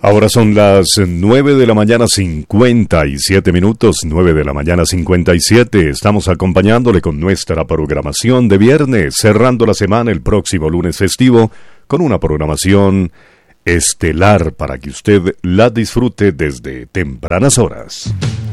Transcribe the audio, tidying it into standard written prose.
Ahora son las 9 de la mañana 57 minutos, 9 de la mañana 57. Estamos acompañándole con nuestra programación de viernes, cerrando la semana el próximo lunes festivo, con una programación estelar para que usted la disfrute desde tempranas horas.